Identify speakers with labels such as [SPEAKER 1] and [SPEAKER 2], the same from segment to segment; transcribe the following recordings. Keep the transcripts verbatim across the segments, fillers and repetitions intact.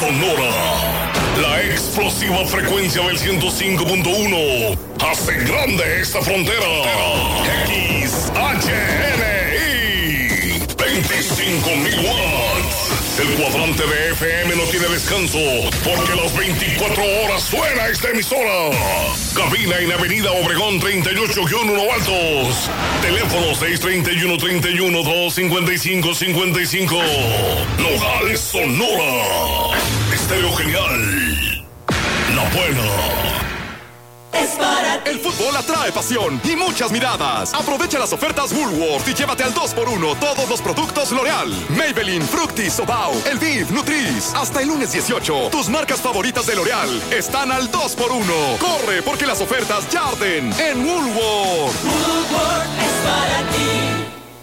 [SPEAKER 1] Sonora. La explosiva frecuencia del ciento cinco punto uno hace grande esta frontera. X H N I veinticinco mil watts. El cuadrante de F M no tiene descanso porque las veinticuatro horas suena esta emisora. Cabina en Avenida Obregón treinta y ocho uno Altos. Teléfono seis treinta y uno, treinta y uno, dos cincuenta y cinco, cincuenta y cinco. Nogales, Sonora. Estéreo Genial. La buena.
[SPEAKER 2] Es para ti.
[SPEAKER 3] El fútbol atrae pasión y muchas miradas. Aprovecha las ofertas Woolworth y llévate al dos por uno todos los productos L'Oreal, Maybelline, Fructis, Obao, Elvive, Nutris. Hasta el lunes dieciocho, tus marcas favoritas de L'Oreal están al dos por uno. Corre porque las ofertas ya arden en Woolworth.
[SPEAKER 2] Woolworth es para ti.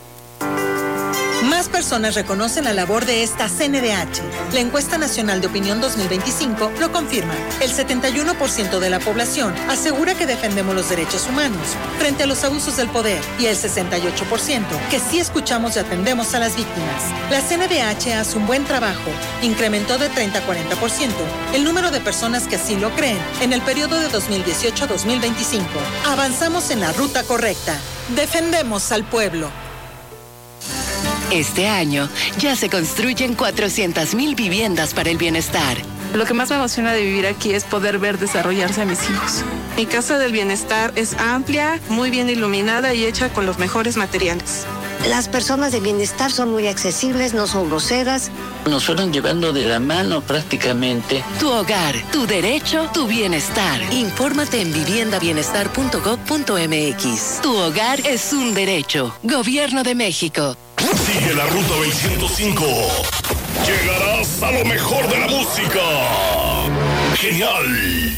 [SPEAKER 4] Más personas reconocen la labor de esta C N D H. La encuesta nacional de opinión dos mil veinticinco lo confirma. El setenta y uno por ciento de la población asegura que defendemos los derechos humanos frente a los abusos del poder y el sesenta y ocho por ciento que sí escuchamos y atendemos a las víctimas. La C N D H hace un buen trabajo. Incrementó de treinta a cuarenta por ciento el número de personas que así lo creen en el periodo de dos mil dieciocho a dos mil veinticinco. Avanzamos en la ruta correcta. Defendemos al pueblo.
[SPEAKER 5] Este año ya se construyen cuatrocientas mil viviendas para el bienestar.
[SPEAKER 6] Lo que más me emociona de vivir aquí es poder ver desarrollarse a mis hijos. Mi casa del bienestar es amplia, muy bien iluminada y hecha con los mejores materiales.
[SPEAKER 7] Las personas de bienestar son muy accesibles, no son groseras.
[SPEAKER 8] Nos fueron llevando de la mano prácticamente.
[SPEAKER 5] Tu hogar, tu derecho, tu bienestar. Infórmate en vivienda bienestar punto gob punto m x. Tu hogar es un derecho. Gobierno de México.
[SPEAKER 1] Sigue la ruta del ciento cinco. Llegarás a lo mejor de la música. Genial.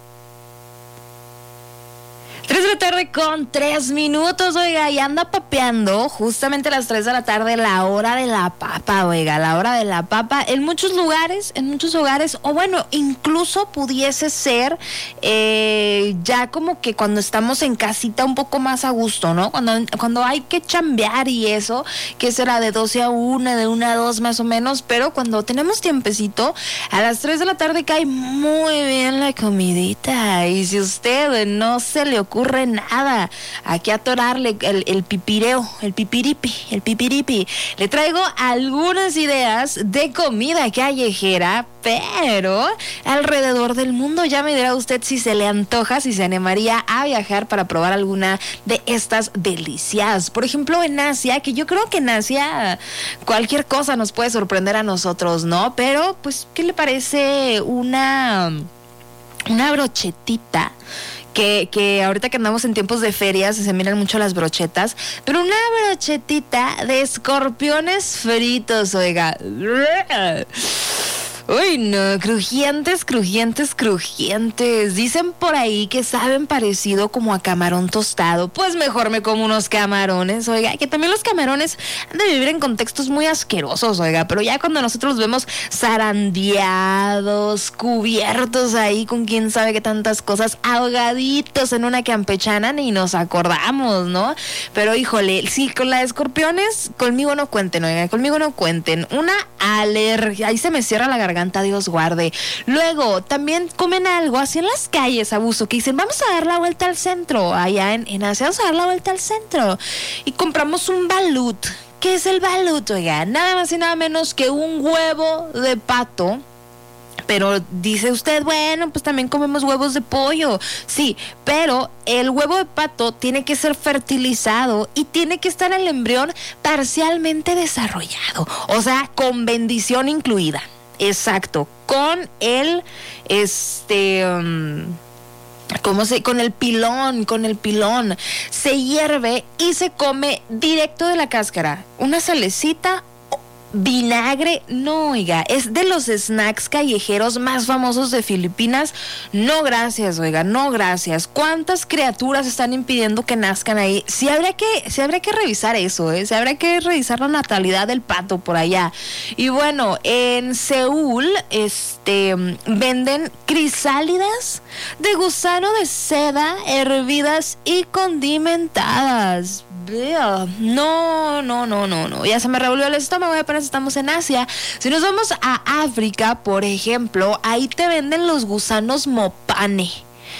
[SPEAKER 9] tres de la tarde con tres minutos, oiga, y anda papeando justamente a las tres de la tarde, la hora de la papa, oiga, la hora de la papa en muchos lugares, en muchos hogares, o bueno, incluso pudiese ser eh, ya como que cuando estamos en casita un poco más a gusto, ¿no? Cuando, cuando hay que chambear y eso, que será de doce a una, de una a dos más o menos, pero cuando tenemos tiempecito, a las tres de la tarde cae muy bien la comidita, y si usted no se le ocurre ocurre nada, aquí atorarle el, el pipireo, el pipiripi, el pipiripi. Le traigo algunas ideas de comida callejera, pero alrededor del mundo. Ya me dirá usted si se le antoja, si se animaría a viajar para probar alguna de estas delicias. Por ejemplo, en Asia, que yo creo que en Asia cualquier cosa nos puede sorprender a nosotros, ¿no? Pero, pues, ¿qué le parece una, una brochetita? Que, que ahorita que andamos en tiempos de ferias se miran mucho las brochetas, pero una brochetita de escorpiones fritos, oiga. Uy, no, crujientes, crujientes, crujientes. Dicen por ahí que saben parecido como a camarón tostado. Pues mejor me como unos camarones, oiga. Que también los camarones han de vivir en contextos muy asquerosos, oiga. Pero ya cuando nosotros los vemos zarandeados, cubiertos ahí con quién sabe qué tantas cosas, ahogaditos en una campechana, ni nos acordamos, ¿no? Pero híjole, sí, con la de escorpiones, conmigo no cuenten, oiga. Conmigo no cuenten. Una alergia, ahí se me cierra la garganta. Dios guarde. Luego, también comen algo así en las calles, abuso, que dicen, vamos a dar la vuelta al centro, allá en, en Asia, vamos a dar la vuelta al centro, y compramos un balut. ¿Qué es el balut, oiga? Nada más y nada menos que un huevo de pato. Pero dice usted, bueno, pues también comemos huevos de pollo. Sí, pero el huevo de pato tiene que ser fertilizado y tiene que estar el embrión parcialmente desarrollado, o sea, con bendición incluida. Exacto, con el, este, um, ¿cómo se? Con el pilón, con el pilón. Se hierve y se come directo de la cáscara. Una salecita, vinagre, no, oiga, es de los snacks callejeros más famosos de Filipinas. No, gracias, oiga, no, gracias. ¿Cuántas criaturas están impidiendo que nazcan ahí? Sí habría que, sí habría que revisar eso, ¿eh? Sí habría que revisar la natalidad del pato por allá. Y bueno, en Seúl, este, venden crisálidas de gusano de seda hervidas y condimentadas. Vea, no, no, no, no, no. Ya se me revolvió el estómago y apenas estamos en Asia. Si nos vamos a África, por ejemplo, ahí te venden los gusanos mopane.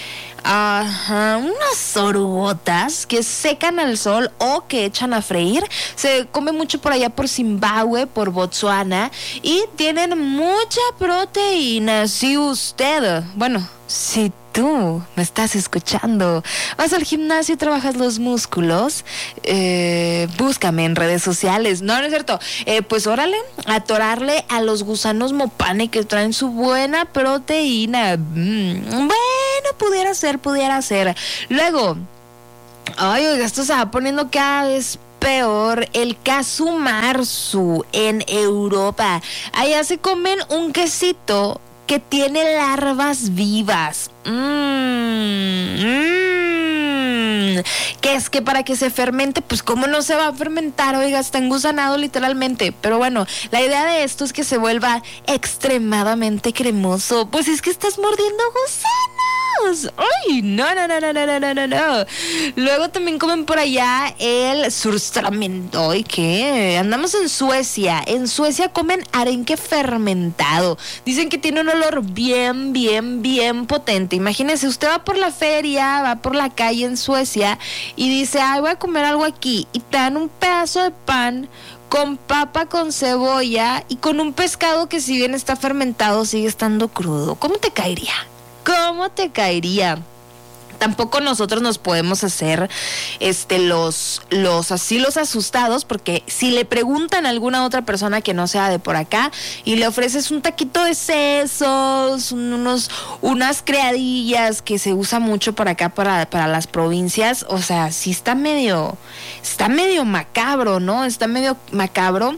[SPEAKER 9] Ajá, unas orugotas que secan al sol o que echan a freír. Se come mucho por allá por Zimbabue, por Botsuana, y tienen mucha proteína. Si usted, bueno, si tú me estás escuchando, vas al gimnasio y trabajas los músculos, eh, búscame en redes sociales. No, no es cierto. Eh, pues órale, atorarle a los gusanos mopane que traen su buena proteína. Mm, bueno, pudiera ser, pudiera ser. Luego, ay, oiga, esto se va poniendo cada vez peor. El casu marzu en Europa. Allá se comen un quesito que tiene larvas vivas. Mmm, mmm. Que es que para que se fermente, pues cómo no se va a fermentar, oiga, está engusanado literalmente. Pero bueno, la idea de esto es que se vuelva extremadamente cremoso. Pues es que estás mordiendo gusanos. ¡Ay! No, no, no, no, no, no, no, no. Luego también comen por allá el surströmming. ¡Ay, qué! Andamos en Suecia. En Suecia comen arenque fermentado. Dicen que tiene un olor bien, bien, bien potente. Imagínense, usted va por la feria, va por la calle en Suecia y dice, ay, voy a comer algo aquí. Y te dan un pedazo de pan con papa, con cebolla y con un pescado que si bien está fermentado, sigue estando crudo. ¿Cómo te caería? ¿Cómo te caería? Tampoco nosotros nos podemos hacer este los los así los asustados, porque si le preguntan a alguna otra persona que no sea de por acá y le ofreces un taquito de sesos, unos unas criadillas que se usa mucho por acá para para las provincias, o sea, sí está medio está medio macabro, ¿no? Está medio macabro.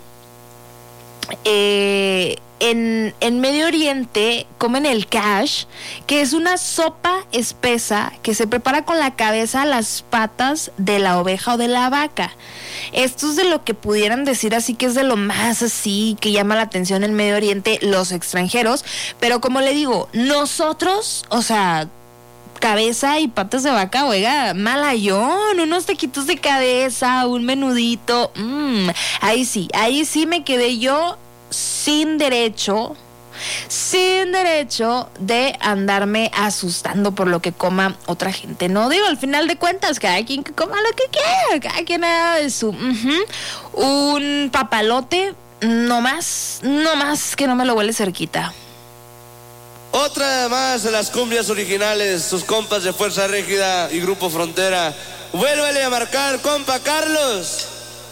[SPEAKER 9] Eh En, en Medio Oriente comen el kash, que es una sopa espesa que se prepara con la cabeza, las patas de la oveja o de la vaca. Esto es de lo que pudieran decir así que es de lo más así que llama la atención en Medio Oriente los extranjeros. Pero como le digo, nosotros, o sea, cabeza y patas de vaca, oiga, malayón, unos taquitos de cabeza, un menudito, mmm, ahí sí, ahí sí me quedé yo sin derecho, sin derecho de andarme asustando por lo que coma otra gente. No digo, al final de cuentas, cada quien que coma lo que quiera, cada quien haga de su uh-huh. Un papalote, no más, no más que no me lo huele cerquita.
[SPEAKER 10] Otra más de las cumbias originales, sus compas de Fuerza Régida y Grupo Frontera. Vuélvele a marcar, compa Carlos.